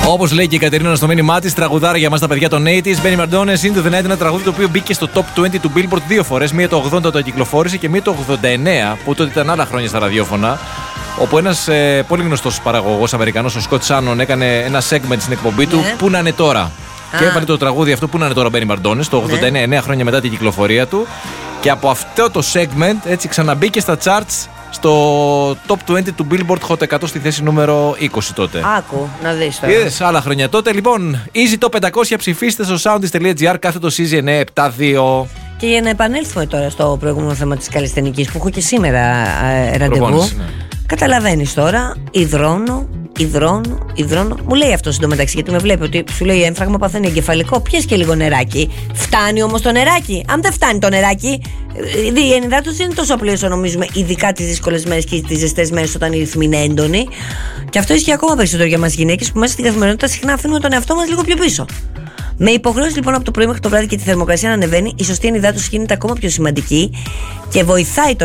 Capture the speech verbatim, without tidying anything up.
Όπως λέει και η Κατερίνα στο μήνυμά της, τραγουδάρα για μας τα παιδιά των ογδόντα. Benny Mardones Into the Night, ένα τραγούδι το οποίο μπήκε στο top είκοσι του Billboard δύο φορές. Μία το ογδόντα το κυκλοφόρησε και μία το ογδόντα εννέα, που τότε ήταν άλλα χρόνια στα ραδιόφωνα. Όπου ένας ε, πολύ γνωστός παραγωγός Αμερικανός, ο Scott Shannon, έκανε ένα segment στην εκπομπή του. Ναι. Πού να είναι τώρα. Α. Και έβαλε το τραγούδι αυτό, Πού να είναι τώρα, Benny Mardones, το ογδόντα εννέα, Ναι. εννέα χρόνια μετά την κυκλοφορία του. Και από αυτό το segment έτσι ξαναμπήκε στα charts στο top είκοσι του Billboard Hot εκατό στη θέση νούμερο είκοσι τότε. Άκου, να δεις τώρα. Είδες, άλλα χρόνια τότε. Λοιπόν, Easy Top πεντακόσια, ψηφίστε στο soundist.gr, κάθετο Easy εννιά επτά δύο. Και για να επανέλθουμε τώρα στο προηγούμενο θέμα της καλλισθενικής που έχω και σήμερα ε, ραντεβού. Προπόνηση, ναι. Καταλαβαίνεις τώρα, υδρώνω, υδρώνω, υδρώνω. Μου λέει αυτό εντωμεταξύ, γιατί με βλέπει ότι σου λέει έμφραγμα παθαίνει εγκεφαλικό. Πιες και λίγο νεράκι. Φτάνει όμως το νεράκι. Αν δεν φτάνει το νεράκι, η ενυδάτωση δεν είναι τόσο απλή όσο νομίζουμε, ειδικά τις δύσκολες μέρες και τις ζεστές μέρες όταν οι ρυθμοί είναι έντονοι. Και αυτό ισχύει ακόμα περισσότερο για μας γυναίκες που μέσα στην καθημερινότητα συχνά αφήνουμε τον εαυτό μας λίγο πιο πίσω. Με υποχρέωση λοιπόν από το πρωί μέχρι το βράδυ και τη θερμοκρασία να ανεβαίνει, η σωστή ενυδάτωση γίνεται ακόμα πιο σημαντική και βοηθάει τον